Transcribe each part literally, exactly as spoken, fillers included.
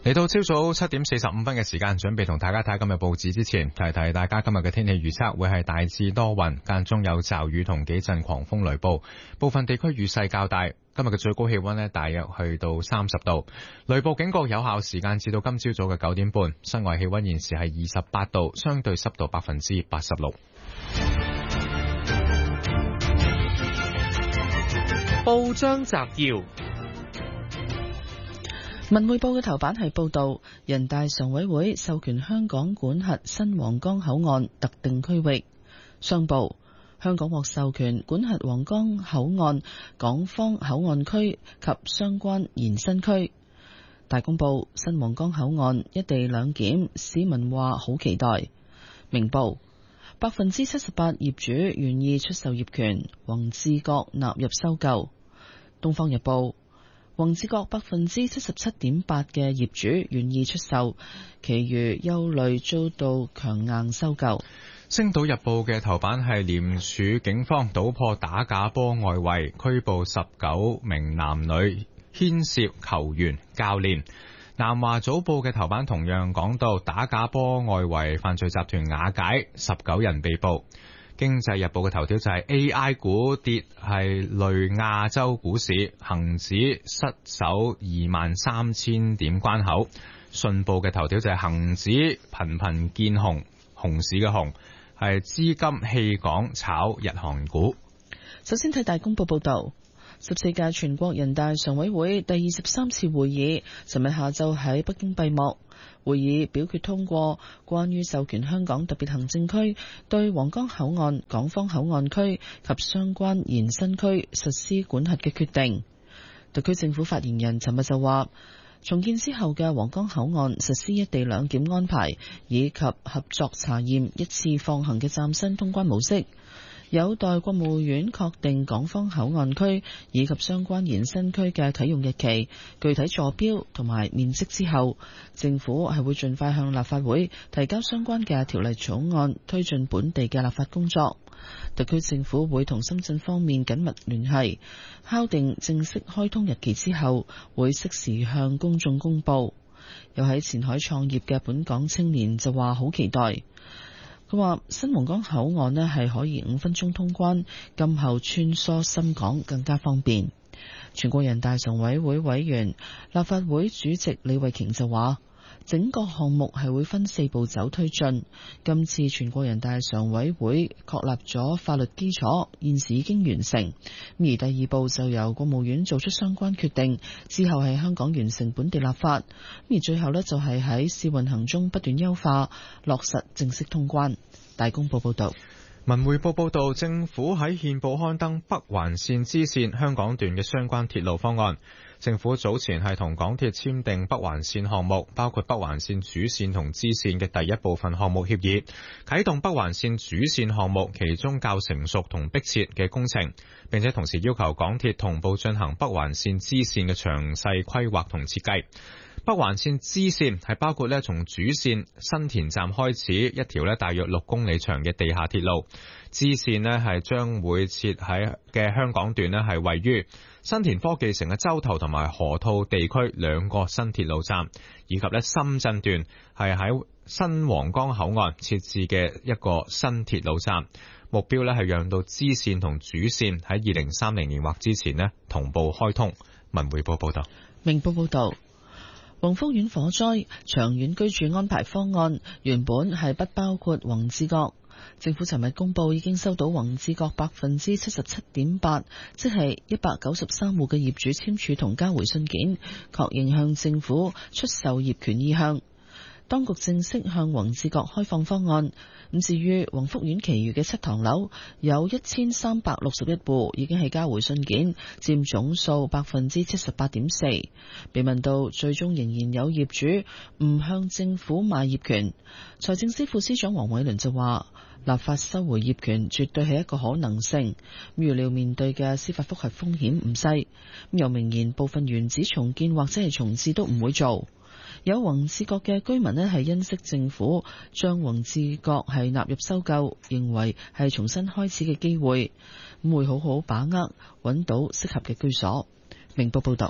嚟到朝早七點四十五分嘅時間，準備同大家睇今日報紙之前，提提大家今日嘅天氣預測會係大致多雲，間中有驟雨同幾陣狂風雷暴，部分地區雨勢較大。今日嘅最高氣溫呢，大約去到三十度，雷暴警告有效時間至到今朝早嘅九點半。室外氣溫現時係二十八度，相對濕度百分之八十六。 報章摘要。 文匯報嘅頭版係報道，人大常委會授權香港管轄新皇崗口岸特定區域。商報，香港獲授權管轄皇崗口岸港方口岸區及相關延伸區。大公報，新皇崗口岸一地兩檢，市民話好期待。明報，百分之七十八業主願意出售業權，宏志閣納入收購。東方日報，宏志閣百分之七十七點八嘅業主願意出售，其餘憂慮遭到強硬收購。 星島日報嘅頭版係廉署警方搗破打假波外圍，拘捕十九名男女牽涉球員教練。南華早報嘅頭版同樣講到打假波外圍犯罪集團瓦解，十九人被捕。經濟日報嘅頭條就係 A I 股跌係累亞洲股市，恒指失守二萬三千點關口。信報嘅頭條就係恒指頻頻見紅，熊市嘅紅係資金棄港炒日韓股。 首先睇大公報報道，十四屆全國人大常委會第二十三次會議尋日下晝喺北京閉幕。會議表決通過關於授權香港特別行政區對皇崗口岸港方口岸區及相關延伸區實施管轄嘅決定。特區政府發言人尋日就話，重建之後嘅皇崗口岸實施一地兩檢安排，以及合作查驗一次放行嘅嶄新通關模式。有待國務院確定港方口岸區以及相關延伸區嘅啟用日期、具體坐標同埋面積之後，政府係會盡快向立法會提交相關嘅條例草案，推進本地嘅立法工作。特區政府會同深圳方面緊密聯繫，敲定正式開通日期之後，會適時向公眾公佈。又喺前海創業嘅本港青年就話好期待。佢話新皇崗口岸呢係可以五分鐘通關，今後穿梭深港更加方便。全國人大常委會委員、立法會主席李慧瓊就話，整個項目係會分四步走推進。今次全國人大常委會確立咗法律基礎，現時已經完成。而第二步就由國務院做出相關決定，之後係香港完成本地立法。而最後呢，就係喺試運行中不斷優化，落實正式通關。大公報報道。 文匯報報道，政府喺憲報刊登北環綫支綫香港段嘅相關鐵路方案。政府早前係同港鐵簽訂北環綫項目，包括北環綫主綫同支綫嘅第一部分項目協議，啟動北環綫主綫項目其中較成熟同迫切嘅工程，並且同時要求港鐵同步進行北環綫支綫嘅詳細規劃同設計。北環綫支綫係包括咧從主綫新田站開始一條咧大約六公里長嘅地下鐵路，支綫咧係將會設喺嘅香港段咧係位於新田科技城嘅洲頭同埋河套地區兩個新鐵路站，以及咧深圳段係喺新皇崗口岸設置嘅一個新鐵路站。目標咧係讓到支綫同主綫喺二零三零年或之前咧同步開通。文匯報報道。 明報報道。宏福苑火災長遠居住安排方案原本係不包括宏志閣，政府尋日公布已經收到宏志閣百分之七十七點八，即係一百九十三戶嘅業主簽署同交回信件，確認向政府出售業權意向。當局正式向宏志閣開放方案。咁至於宏福苑其餘嘅七幢樓，有一千三百六十一戶已經係交回信件，佔總數百分之七十八點四。被問到最終仍然有業主唔向政府賣業權，財政司副司長黃偉綸就話，立法收回業權絕對係一個可能性，預料面對嘅司法覆核風險唔細。又明言部分原址重建或者係重置都唔會做。有宏志閣嘅居民咧係欣悉政府將宏志閣係納入收購，認為係重新開始嘅機會，咁會好好把握揾到適合嘅居所。明報報道。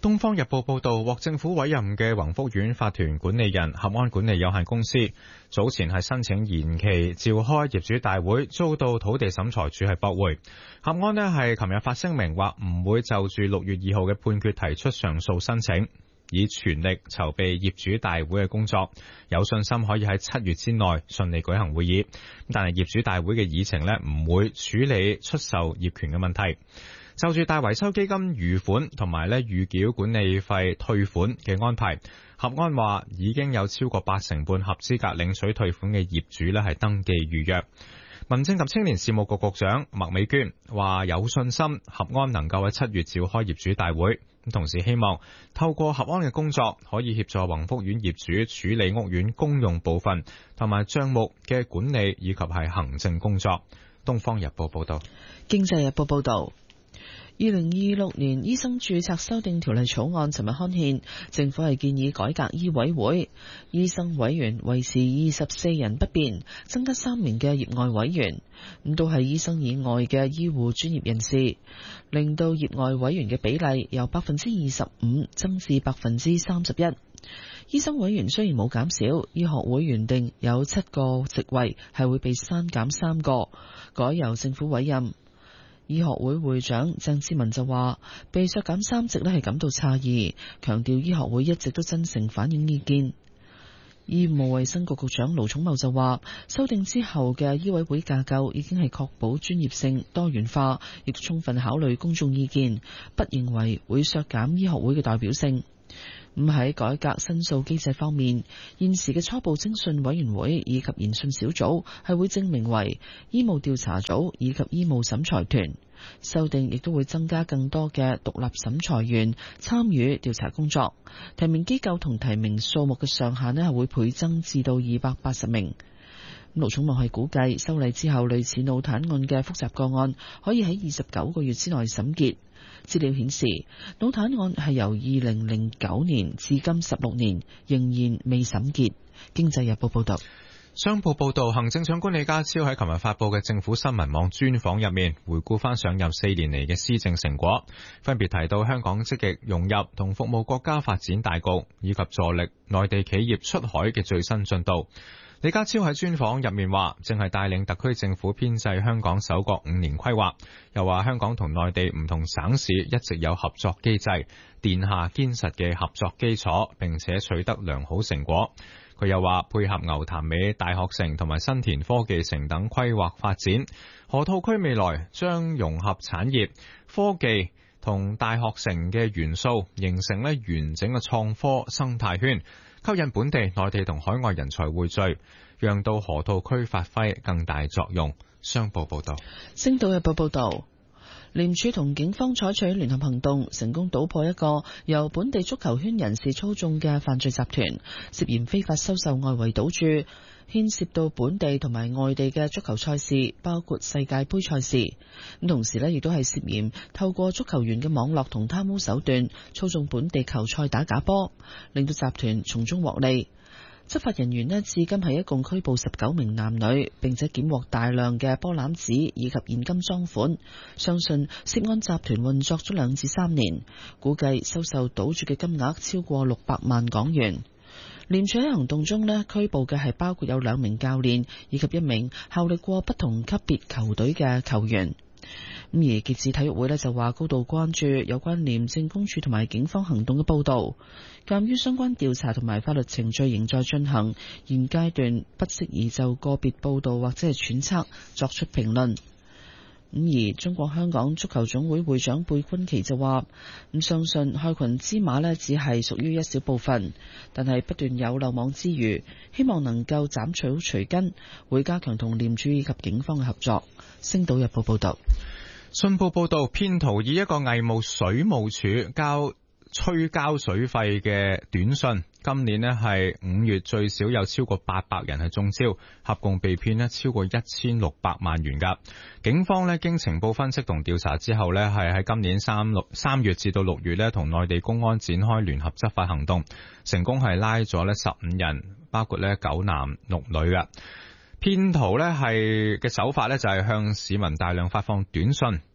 東方日報報道，獲政府委任嘅宏福苑法團管理人合安管理有限公司，早前係申請延期召開業主大會，遭到土地審裁處係駁回。合安呢係琴日發聲明話唔會就住六月二號嘅判決提出上訴申請，以全力籌備業主大會嘅工作，有信心可以喺七月之內順利舉行會議。但係業主大會嘅議程呢唔會處理出售業權嘅問題。就住大維修基金餘款同埋咧預繳管理費退款嘅安排，合安話已經有超過八成半合資格領取退款嘅業主咧係登記預約。民政及青年事務局局長麥美娟話有信心合安能夠喺七月召開業主大會，同時希望透過合安嘅工作可以協助宏福苑業主處理屋苑公用部分同埋帳目嘅管理以及係行政工作。東方日報報道。 經濟日報報道。二零二六年醫生註冊修訂條例草案尋日刊憲，政府係建議改革醫委會，醫生委員維持二十四人不變，增加三名嘅業外委員，咁都係醫生以外嘅醫護專業人士，令到業外委員嘅比例由百分之二十五增至百分之三十一。醫生委員雖然冇減少，醫學會原定有七個席位係會被刪減三個，改由政府委任。醫學會會長鄭志文就話，被削減三席呢係感到詫異，強調醫學會一直都真誠反映意見。醫務衛生局局長盧寵茂就話，修訂之後嘅醫委會架構已經係確保專業性、多元化，亦充分考慮公眾意見，不認為會削減醫學會嘅代表性。咁喺改革申訴機制方面，現時嘅初步偵訊委員會以及研訊小組係會正名為醫務調查組以及醫務審裁團。修訂亦都會增加更多嘅獨立審裁員參與調查工作。提名機構同提名數目嘅上限呢係會倍增至到二百八十名。盧寵茂係估計修例之後，類似腦癱案嘅複雜個案可以喺二十九個月之內審結。資料顯示，腦癱案係由二零零九年至今十六年仍然未審結。經濟日報報道。 商報報道，行政長官李家超喺琴日發佈嘅政府新聞網專訪入面，回顧翻上任四年嚟嘅施政成果，分別提到香港積極融入同服務國家發展大局，以及助力內地企業出海嘅最新進度。李家超喺專訪入面話，正係帶領特區政府編製香港首個五年規劃，又話香港同內地唔同省市一直有合作機制，奠下堅實嘅合作基礎，並且取得良好成果。佢又話，配合牛潭尾大學城同埋新田科技城等規劃發展，河套區未來將融合產業、科技同大學城嘅元素，形成咧完整嘅創科生態圈，吸引本地、內地同海外人才匯聚，讓到河套區發揮更大作用。商報報道。 星島日報報道。廉署同警方採取聯合行動，成功搗破一個由本地足球圈人士操縱嘅犯罪集團，涉嫌非法收受外圍賭注，牽涉到本地同埋外地嘅足球賽事，包括世界盃賽事。咁同時呢，亦都係涉嫌透過足球員嘅網絡同貪污手段，操縱本地球賽打假波，令到集團從中獲利。執法人員呢，至今係一共拘捕十九名男女，並且檢獲大量嘅波攬紙以及現金贓款。相信涉案集團運作咗兩至三年，估計收受賭注嘅金額超過六百萬港元。廉署喺行動中呢，拘捕嘅係包括有兩名教練以及一名效力過不同級別球隊嘅球員。咁而傑志體育會呢就話高度關注有關廉政公署同埋警方行動嘅報道，鑒於相關調查同埋法律程序仍在進行，現階段不適宜就個別報道或者係揣測作出評論。咁而中國香港足球總會會長貝鈞奇就話，咁相信害群之馬呢只係屬於一小部分，但係不斷有漏網之魚，希望能夠斬草除根，會加強同廉署以及警方嘅合作。星島日報報道。 信報報道，騙徒以一個偽冒水務署交催交水費嘅短信，今年呢係五月最少有超過八百人係中招，合共被騙呢超過一千六百萬元噶。警方呢經情報分析同調查之後呢，係喺今年三六三月至到六月呢，同內地公安展開聯合執法行動，成功係拉咗呢十五人，包括呢九男六女噶。騙徒呢係嘅手法呢，就係向市民大量發放短信，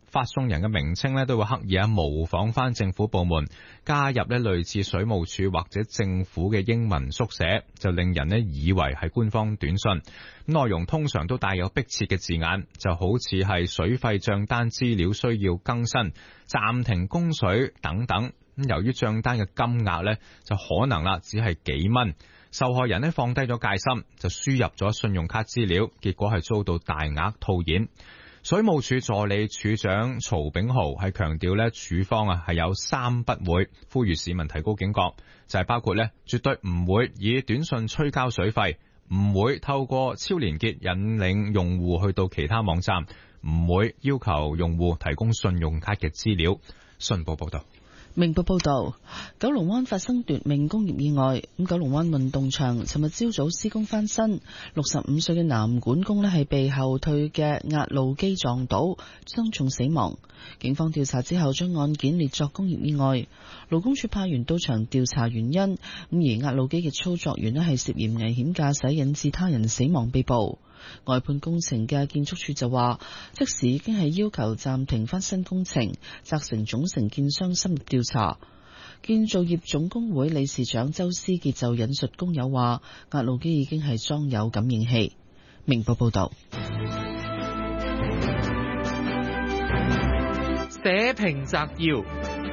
發送人嘅名稱咧都會刻意啊模仿翻政府部門，加入咧類似水務署或者政府嘅英文縮寫，就令人咧以為係官方短信。內容通常都帶有迫切嘅字眼，就好似係水費賬單資料需要更新、暫停供水等等。咁由於賬單嘅金額咧就可能啦只係幾蚊，受害人咧放低咗戒心，就輸入咗信用卡資料，結果係遭到大額套現。水務署助理署長曹炳豪係強調咧，署方啊係有三不會，呼籲市民提高警覺，就係包括咧絕對唔會以短信催交水費，唔會透過超連結引領用戶去到其他網站，唔會要求用戶提供信用卡嘅資料。信報報道。 明報報道，九龍灣發生奪命工業意外。咁九龍灣運動場尋日朝早施工翻新，六十五歲嘅男管工咧係被後退嘅壓路機撞倒，傷重死亡。警方調查之後，將案件列作工業意外。勞工處派員到場調查原因。咁而壓路機嘅操作員咧係涉嫌危險駕駛引致他人死亡被捕。外判工程嘅建築署就話，即時已經係要求暫停翻新工程，責成總承建商深入調查。建造業總工會理事長周思傑就引述工友話，壓路機已經係裝有感應器。明報報道。 社評摘要。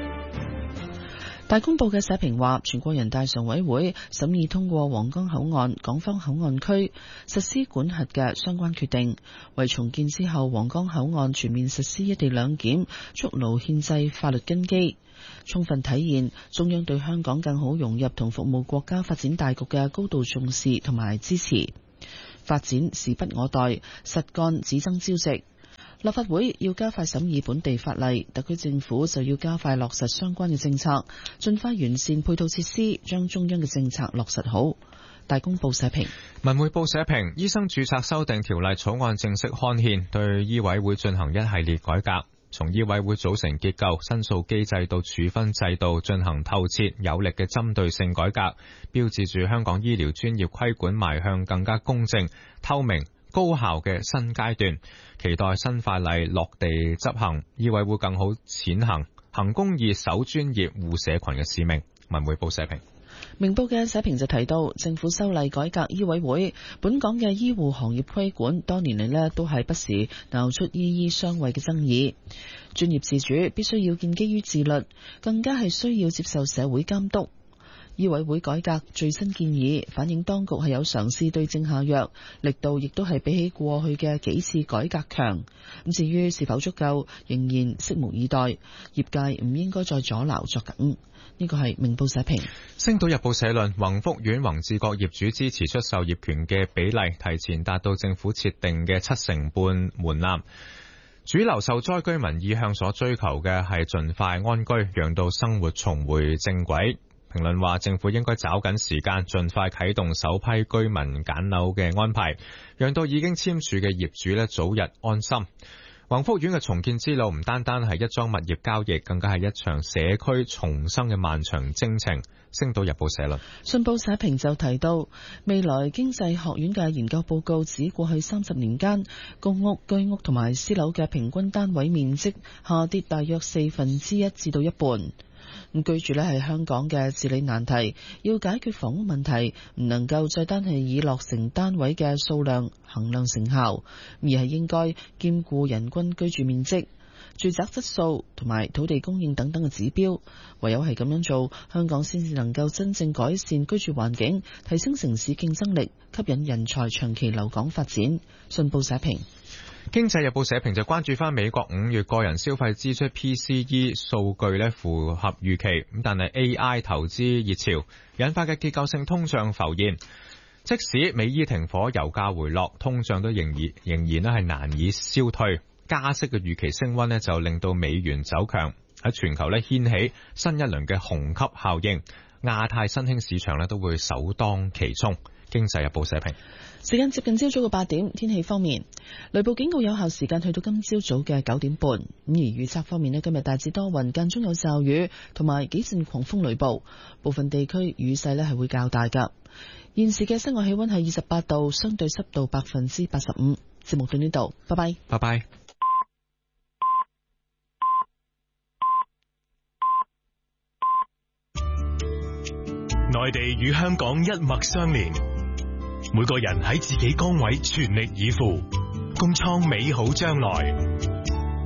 大公報嘅社評話，全國人大常委會審議通過皇崗口岸港方口岸區實施管轄嘅相關決定，為重建之後皇崗口岸全面實施一地兩檢築牢憲制法律根基，充分體現中央對香港更好融入同服務國家發展大局嘅高度重視同埋支持。發展時不我待，實幹只爭朝夕。立法會要加快審議本地法例，特區政府就要加快落實相關嘅政策，盡快完善配套設施，將中央嘅政策落實好。大公報社評。 文匯報社評，醫生註冊修訂條例草案正式刊憲，對醫委會進行一系列改革，從醫委會組成結構、申訴機制到處分制度進行透徹有力嘅針對性改革，標誌住香港醫療專業規管邁向更加公正、透明、高效嘅新階段，期待新法例落地執行，醫委會更好踐行行公義、守專業、護社群嘅使命。文匯報社評。 明報嘅社評就提到，政府修例改革醫委會，本港嘅醫護行業規管多年嚟呢都係不時鬧出醫醫相衛嘅爭議，專業自主必須要建基於自律，更加係需要接受社會監督。醫委會改革最新建議反映當局係有嘗試對症下藥，力度亦都係比起過去嘅幾次改革強。咁至於是否足夠，仍然拭目以待。業界唔應該再阻撓作梗。呢個係明報社評。 星島日報社論，宏福苑宏志國業主支持出售業權嘅比例提前達到政府設定嘅七成半門檻。主流受災居民意向所追求嘅係盡快安居，讓到生活重回正軌。評論話，政府應該找緊時間，盡快啟動首批居民揀樓嘅安排，讓到已經簽署嘅業主咧早日安心。宏福苑嘅重建之路唔單單係一樁物業交易，更加係一場社區重生嘅漫長征程。星島日報社論。 信報社評就提到，未來經濟學院嘅研究報告指，過去三十年間，公屋、居屋同埋私樓嘅平均單位面積下跌大約四分之一至到一半。咁居住呢係香港嘅治理難題，要解決房屋問題，唔能夠再單係以落成單位嘅數量衡量成效，而係應該兼顧人均居住面積、住宅質素同埋土地供應等等嘅指標。唯有係咁樣做，香港先至能夠真正改善居住環境，提升城市競爭力，吸引人才長期留港發展。信報社評。 經濟日報社評就關注翻美國五月個人消費支出 P C E 數據咧符合預期，咁但係 A I 投資熱潮引發嘅結構性通脹浮現，即使美伊停火、油價回落，通脹都仍然仍然咧係難以消退。加息嘅預期升溫咧就令到美元走強，喺全球咧掀起新一輪嘅虹吸效應，亞太新興市場咧都會首當其衝。經濟日報社評。 時間接近朝早嘅八點，天氣方面，雷暴警告有效時間去到今朝早嘅九點半。咁而預測方面咧，今日大致多雲，間中有驟雨，同埋幾陣狂風雷暴，部分地區雨勢咧係會較大噶。現時嘅室外氣溫係二十八度，相對濕度百分之八十五。節目到呢度，拜拜。 拜拜。 內地與香港一脈相連，每個人喺自己崗位全力以赴，共創美好將來。